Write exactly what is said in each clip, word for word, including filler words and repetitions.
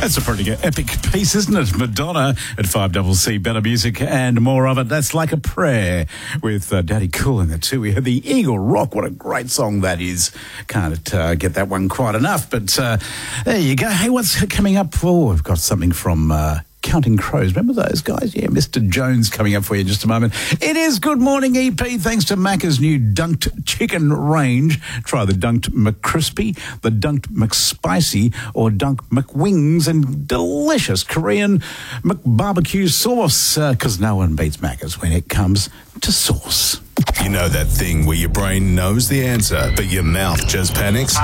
That's a pretty epic piece, isn't it? Madonna at five C C, better music and more of it. That's Like a Prayer with uh, Daddy Cool in it too. We had the Eagle Rock. What a great song that is. Can't uh, get that one quite enough, but uh, there you go. Hey, what's coming up? Oh, we've got something from... Uh, Counting Crows. Remember those guys? Yeah, Mister Jones coming up for you in just a moment. It is Good Morning E P, thanks to Macca's new Dunked Chicken range. Try the Dunked McCrispy, the Dunked McSpicy, or Dunked McWings, and delicious Korean McBarbecue sauce, because uh, no one beats Macca's when it comes to sauce. You know that thing where your brain knows the answer, but your mouth just panics?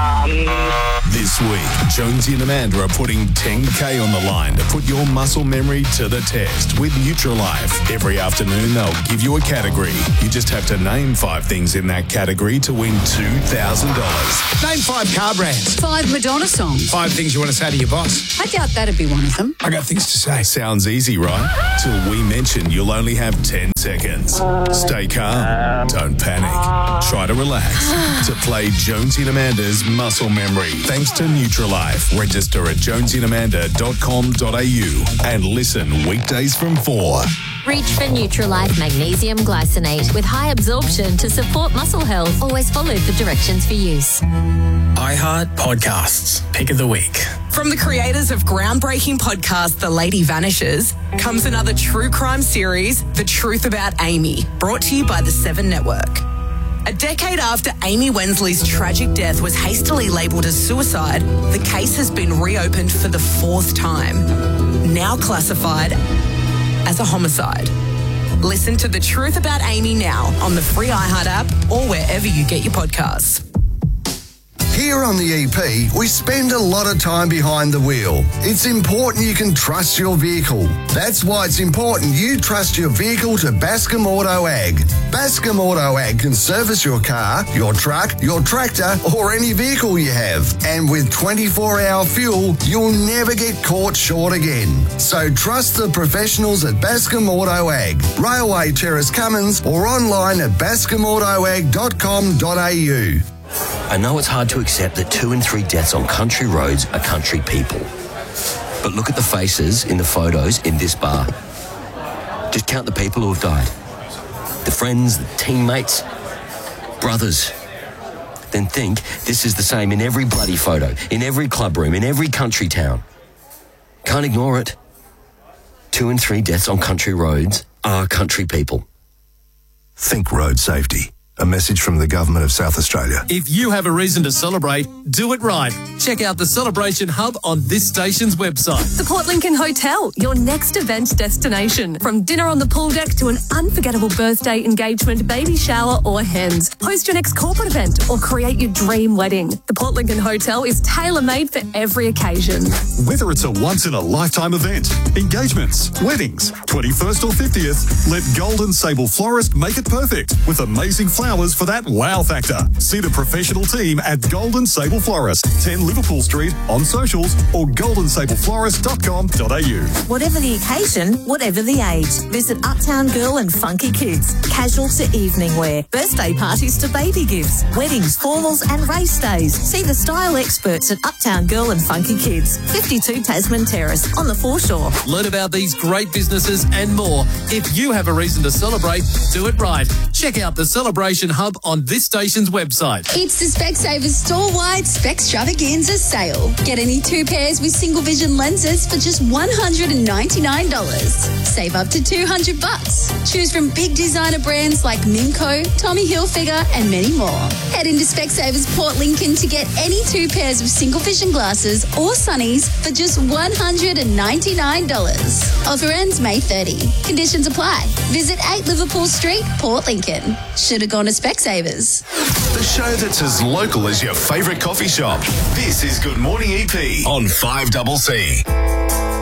This week, Jonesy and Amanda are putting ten K on the line to put your muscle memory to the test with Nutrilife. Every afternoon, they'll give you a category. You just have to name five things in that category to win two thousand dollars. Name five car brands. Five Madonna songs. Five things you want to say to your boss. I doubt that'd be one of them. I got things to say. Sounds easy, right? Till we mention you'll only have ten seconds. Stay calm. Don't panic. Try to relax. To play Jonesy and Amanda's Muscle Memory. Thanks to Nutrilife. Register at jonesy and amanda dot com dot a u and listen weekdays from four. Reach for Nutrilife Magnesium Glycinate with high absorption to support muscle health. Always follow the directions for use. iHeart Podcasts. Pick of the week. From the creators of groundbreaking podcast The Lady Vanishes comes another true crime series, The Truth About Amy, brought to you by the Seven Network. A decade after Amy Wensley's tragic death was hastily labelled as suicide, the case has been reopened for the fourth time, now classified as a homicide. Listen to The Truth About Amy now on the free iHeart app or wherever you get your podcasts. Here on the E P, we spend a lot of time behind the wheel. It's important you can trust your vehicle. That's why it's important you trust your vehicle to Bascom Auto Ag. Bascom Auto Ag can service your car, your truck, your tractor, or any vehicle you have. And with twenty-four hour fuel, you'll never get caught short again. So trust the professionals at Bascom Auto Ag, Railway Terrace Cummins, or online at bascom auto ag dot com dot a u. I know it's hard to accept that two in three deaths on country roads are country people. But look at the faces in the photos in this bar. Just count the people who have died. The friends, the teammates, brothers. Then think this is the same in every bloody photo, in every club room, in every country town. Can't ignore it. Two in three deaths on country roads are country people. Think road safety. A message from the Government of South Australia. If you have a reason to celebrate, do it right. Check out the Celebration Hub on this station's website. The Port Lincoln Hotel, your next event destination. From dinner on the pool deck to an unforgettable birthday, engagement, baby shower or hens. Host your next corporate event or create your dream wedding. The Port Lincoln Hotel is tailor-made for every occasion. Whether it's a once-in-a-lifetime event, engagements, weddings, twenty-first or fiftieth, let Golden Sable Florist make it perfect with amazing flowers for that wow factor. See the professional team at Golden Sable Florist, ten Liverpool Street, on socials or golden sable florist dot com dot a u. Whatever the occasion, whatever the age, visit Uptown Girl and Funky Kids. Casual to evening wear, birthday parties to baby gifts, weddings, formals and race days. See the style experts at Uptown Girl and Funky Kids, fifty-two Tasman Terrace on the foreshore. Learn about these great businesses and more. If you have a reason to celebrate, do it right. Check out the Celebration Hub on this station's website. It's the Specsavers store-wide Spextravaganza sale. Get any two pairs with single vision lenses for just one hundred ninety-nine dollars. Save up to two hundred bucks. Choose from big designer brands like Mimco, Tommy Hilfiger, and many more. Head into Specsavers Port Lincoln to get any two pairs of single vision glasses or sunnies for just one hundred ninety-nine dollars. Offer ends May thirtieth. Conditions apply. Visit eight Liverpool Street, Port Lincoln. Should have gone to Specsavers. The show that's as local as your favourite coffee shop. This is Good Morning E P on five C C.